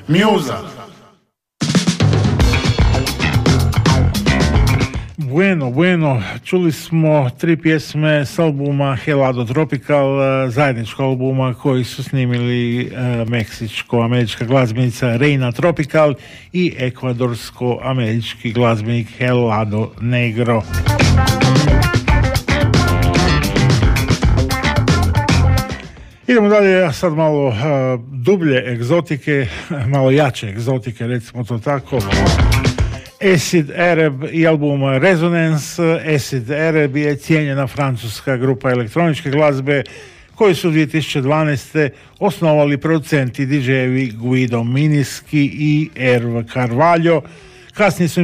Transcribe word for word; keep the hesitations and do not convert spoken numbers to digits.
Musa. Bueno, bueno, čuli smo tri pjesme s albuma Helado Tropical, zajedničkog albuma koji su snimili meksičko-američka glazbenica Reina Tropical i ekvadorsko-američki glazbenik Helado Negro. Idemo dalje, a sad malo uh, dublje egzotike, malo jače egzotike, recimo to tako. Acid Arab i album Resonance. Acid Arab je cijenjena francuska grupa elektroničke glazbe koji su dvije tisuće dvanaeste. osnovali producenti D J-evi Guido Miniski i Erv Carvalho. Kasnije su